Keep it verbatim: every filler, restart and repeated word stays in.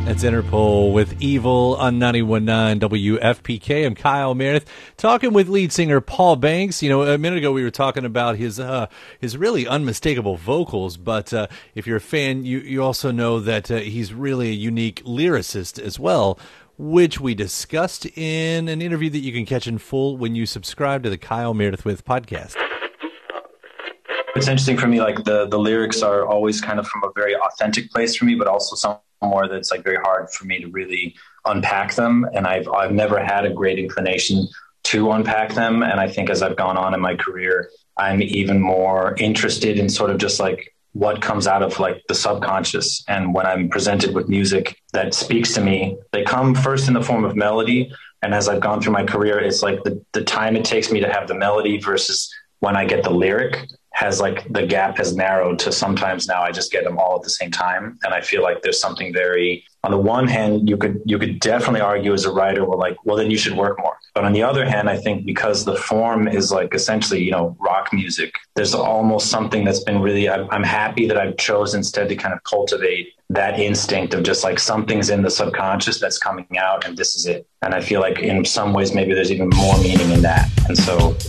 That's Interpol with Evil on ninety-one point nine W F P K. I'm Kyle Meredith, talking with lead singer Paul Banks. You know, a minute ago we were talking about his uh, his really unmistakable vocals, but uh, if you're a fan, you, you also know that uh, he's really a unique lyricist as well, which we discussed in an interview that you can catch in full when you subscribe to the Kyle Meredith With podcast. It's interesting for me, like the, the lyrics are always kind of from a very authentic place for me, but also somewhere that's like very hard for me to really unpack them. And I've, I've never had a great inclination to unpack them. And I think as I've gone on in my career, I'm even more interested in sort of just like what comes out of like the subconscious. And when I'm presented with music that speaks to me, they come first in the form of melody. And as I've gone through my career, it's like the, the time it takes me to have the melody versus when I get the lyric has like the gap has narrowed to sometimes now I just get them all at the same time. And I feel like there's something very, on the one hand, you could, you could definitely argue as a writer, well, like, well, then you should work more. But on the other hand, I think because the form is like essentially, you know, rock music, there's almost something that's been really, I'm, I'm happy that I've chosen instead to kind of cultivate that instinct of just like something's in the subconscious that's coming out and this is it. And I feel like in some ways, maybe there's even more meaning in that. And so